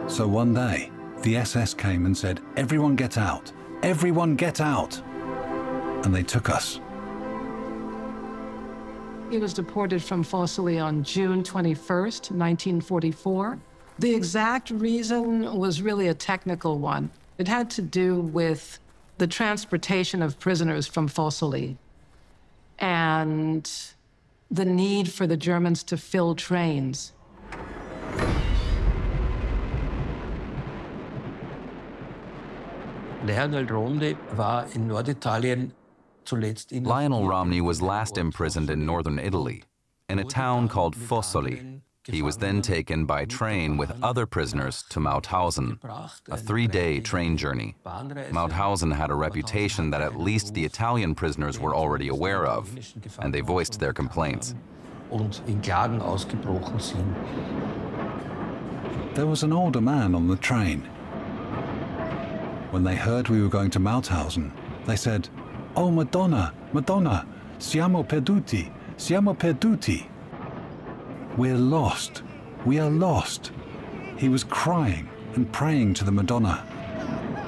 So one day, the SS came and said, "Everyone get out! Everyone get out!" And they took us. He was deported from Fossili on June 21st, 1944. The exact reason was really a technical one. It had to do with the transportation of prisoners from Fossili and the need for the Germans to fill trains. Lionel Romney was last imprisoned in northern Italy, in a town called Fossoli. He was then taken by train with other prisoners to Mauthausen, a 3-day train journey. Mauthausen had a reputation that at least the Italian prisoners were already aware of, and they voiced their complaints. There was an older man on the train. When they heard we were going to Mauthausen, they said, "Oh, Madonna, Madonna, siamo perduti, siamo perduti." We're lost, we are lost. He was crying and praying to the Madonna.